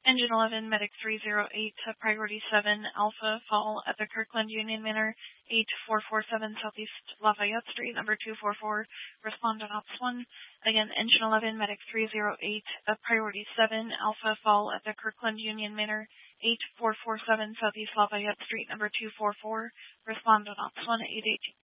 Engine 11, Medic 308 to Priority 7, Alpha, fall at the Kirkland Union Manor, 8447 Southeast Lafayette Street, number 244, respond on Ops 1. Again, Engine 11, Medic 308 at Priority 7, Alpha, fall at the Kirkland Union Manor, 8447 Southeast Lafayette Street, number 244, respond on Ops 1 at 818.